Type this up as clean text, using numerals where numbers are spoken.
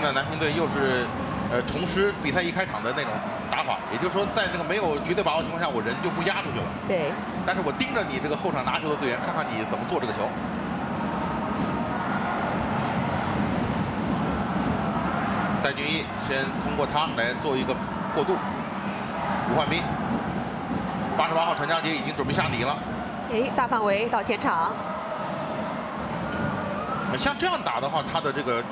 在南平队又是重施比赛一开场的那种打法，也就是说，在这个没有绝对把握情况下，我人就不压出去了。 对。 但是我盯着你这个后场拿球的队员，看看你怎么做这个球。戴俊一先通过他来做一个过渡。吴焕斌，88号陈佳杰已经准备下底了。 哎，大范围到前场。 像这样打的话，他的这个